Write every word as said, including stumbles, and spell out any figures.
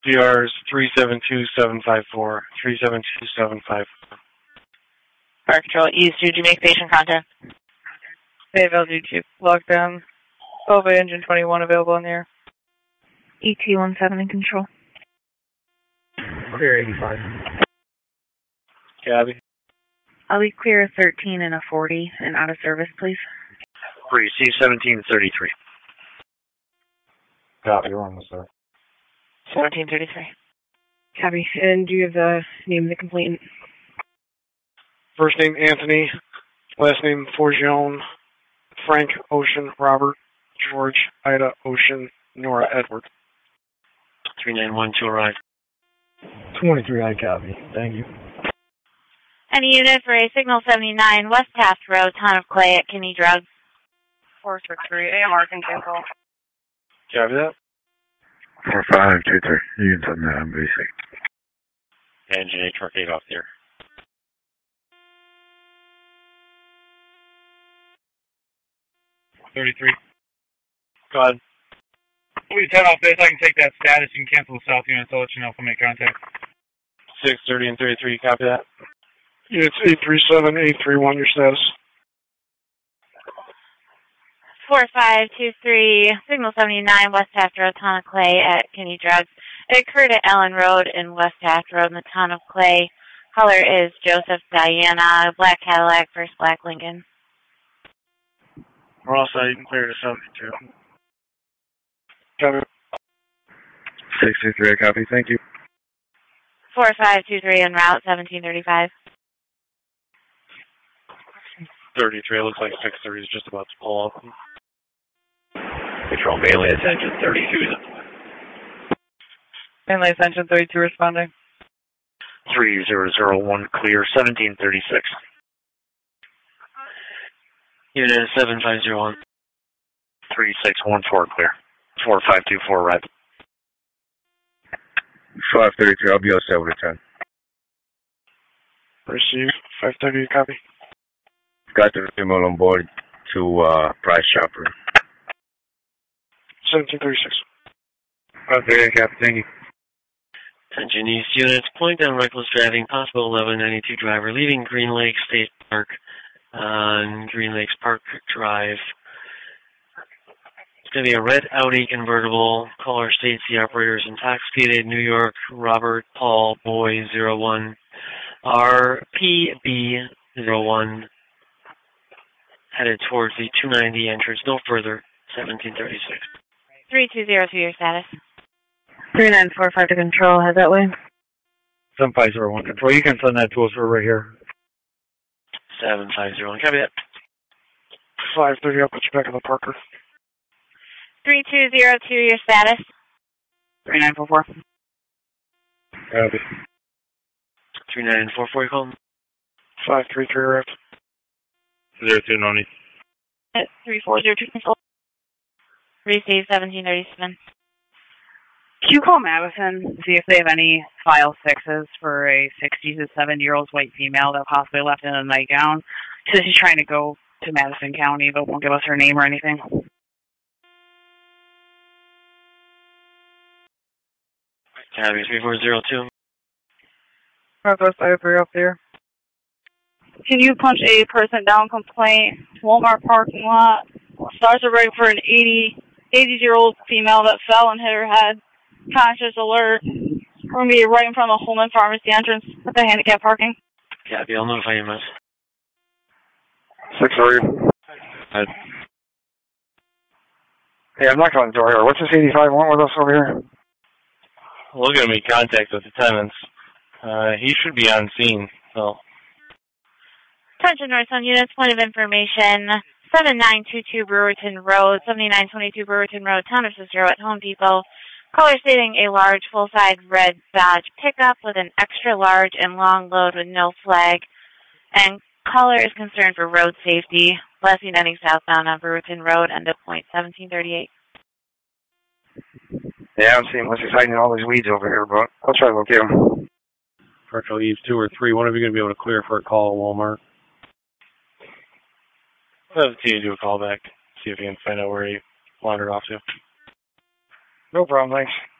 P Rs three seven two seven five four, three seven two seven five four. Fire Control East, did you make station contact? Bay of L G Chief, lockdown. Solvay engine twenty-one available in the air. E T one seven in control. Clear eighty-five. Cabby. I'll be clear thirteen and a forty and out of service, please. Receive seventeen thirty-three. Copy, you're on the sir. seventeen thirty-three. Cabby, and do you have the name of the complainant? First name Anthony, last name Forgione, Frank, Ocean, Robert, George, Ida, Ocean, Nora, Edward. three nine one two arrive. twenty-three, I copy. Thank you. Any unit for a signal seventy-nine West Taft Road, Town of Clay at Kinney Drugs. four six three, A M R can cancel. Copy that. four five two three, units on the M B C. Engine eight, truck eight off there. thirty-three. Go ahead. We ten off base, I can take that status. You can cancel the south units. I'll let you know if I make contact. six thirty and thirty-three, copy that. Units eight three seven, eight three one, your status. four five two three, signal seventy-nine West Taft Road, Town of Clay at Kinney Drugs. It occurred at Ellen Road in West Taft Road in the Town of Clay. Color is Joseph Diana, black Cadillac, first black Lincoln. We're all set. You can clear to seventy-two. Copy. six two three, I copy. Thank you. four five two three en route, seventeen thirty-five. thirty-three, it looks like six thirty is just about to pull up. Control Bailey, attention thirty-two. Mainly Ascension thirty-two responding. three zero zero one, clear, seventeen thirty-six. Unit seven five zero one. three six one four, clear. four five two four, right. five thirty-three, I'll be all set with a ten. Receive, five thirty, copy. Got the female on board to uh, Price Chopper. seventeen thirty-six. five thirty, Captain, thank you. Attention East units, point down reckless driving, possible eleven ninety-two driver, leaving Green Lake State Park on Green Lakes Park Drive. It's going to be a red Audi convertible. Caller states the operator is intoxicated. New York, Robert Paul Boy zero one, R P B zero one, headed towards the two ninety entrance. No further, seventeen thirty-six. three two zero two, your status. three nine four five to control, head that way. seven five zero one, control. You can send that to us. We're right here. seven five zero one, copy that. five thirty, I'll put you back in the Parker. three two zero two, your status. three nine four four. Copy. three nine four four, you call. five three three, arrived. zero two, no need. three four zero two, control. Receive, seventeen thirty-seven. Can you call Madison, see if they have any file sixes for a sixty to seventy year old white female that possibly left in a nightgown? Says she's trying to go to Madison County, but won't give us her name or anything. Copy, three four zero two. Northwest five three up there. Can you punch a person down complaint? Walmart parking lot. Stars are ready for an eighty, eighty-year-old female that fell and hit her head. Conscious alert. We're going to be right in front of the Holman Pharmacy entrance at the handicap parking. Copy, I'll notify you, miss. six three. Hey, I'm not going to door here. What's this eighty-five want with us over here? We're going to make contact with the tenants. Uh, he should be on scene, so. Attention North Sun units, point of information. seven nine two two Brewerton Road, seventy-nine twenty-two Brewerton Road, Town of Cicero at Home Depot. Caller stating a large full-size red Dodge pickup with an extra large and long load with no flag. And caller is concerned for road safety. Blessing ending southbound on Brewerton Road, end of point seventeen thirty-eight. Yeah, I'm seeing unless he's hiding in all these weeds over here, but I'll try to locate him. Partial Eves two or three, one of you going to be able to clear for a call at Walmart? I'll have the team do a call back, see if you can find out where he wandered off to. No problem, thanks.